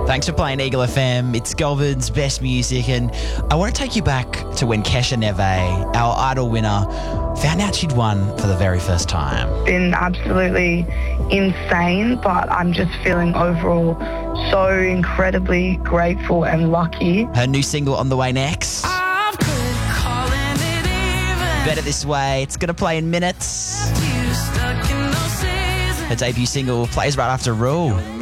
Thanks for playing Eagle FM. It's Goulburn's best music, and I want to take you back to when Kesha Neve, our Idol winner, found out she'd won for the very first time. Been absolutely insane, but I'm just feeling overall so incredibly grateful and lucky. Her new single on the way next. Better This Way. It's going to play in minutes. Her debut single plays right after Rule.